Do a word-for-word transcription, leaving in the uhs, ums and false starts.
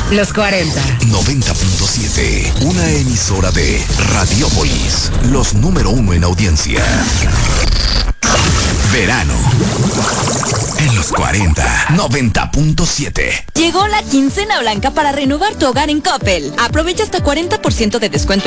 Los cuarenta. noventa punto siete. Una emisora de Radiópolis. Los número uno en audiencia. Verano. En los cuarenta. noventa punto siete. Llegó la quincena blanca para renovar tu hogar en Coppel. Aprovecha hasta cuarenta por ciento de descuento